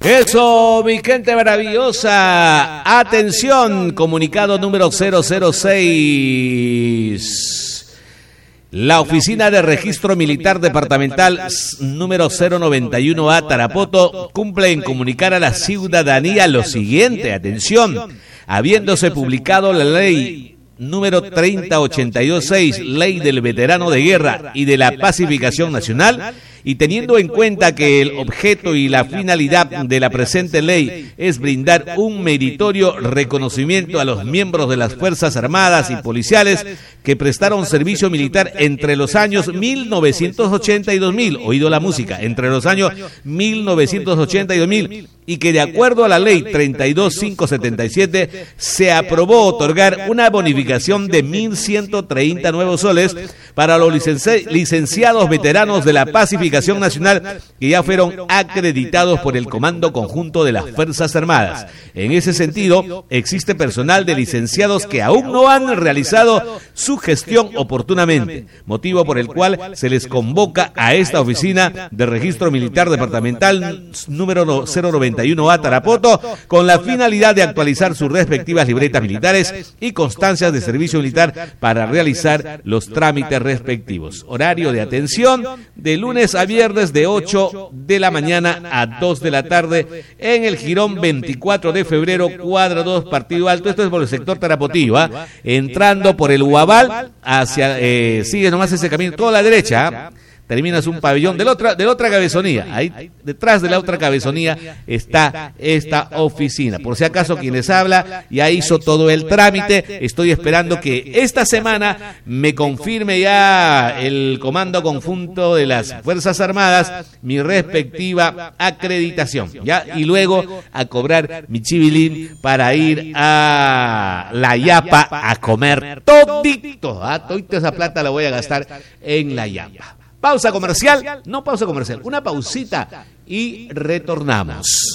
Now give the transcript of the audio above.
Eso, mi gente maravillosa. Atención, comunicado número 006. La Oficina de Registro Militar Departamental número 091A Tarapoto cumple en comunicar a la ciudadanía lo siguiente. Atención, habiéndose publicado la ley número 30826, Ley del Veterano de Guerra y de la Pacificación Nacional, y teniendo en cuenta que el objeto y la finalidad de la presente ley es brindar un meritorio reconocimiento a los miembros de las Fuerzas Armadas y Policiales que prestaron servicio militar entre los años 1980 y 2000, oído la música, entre los años 1980 y 2000, y que de acuerdo a la ley 32577 se aprobó otorgar una bonificación de 1.130 nuevos soles para los licenciados veteranos de la Pacificación Nacional que ya fueron acreditados por el Comando Conjunto de las Fuerzas Armadas. En ese sentido, existe personal de licenciados que aún no han realizado su gestión oportunamente, motivo por el cual se les convoca a esta Oficina de Registro Militar Departamental número 091A Tarapoto con la finalidad de actualizar sus respectivas libretas militares y constancias de servicio militar para realizar los trámites respectivos. Horario de atención de lunes a viernes de 8 de la mañana a 2 de la tarde en el Jirón 24 de febrero, cuadra 2, Partido Alto. Esto es por el sector Tarapotillo, entrando por el Guabal hacia, sigue nomás ese camino, toda la derecha, terminas un pabellón de la otra cabezonía. Ahí detrás de la otra cabezonía está esta oficina. Por si acaso quien les habla ya hizo todo el trámite. Estoy esperando que esta semana me confirme ya el Comando Conjunto de las Fuerzas Armadas mi respectiva acreditación, ¿ya? Y luego a cobrar mi chivilín para ir a la Yapa a comer todito. Todita esa plata la voy a gastar en la Yapa. Pausa comercial, no pausa comercial, una pausita y retornamos.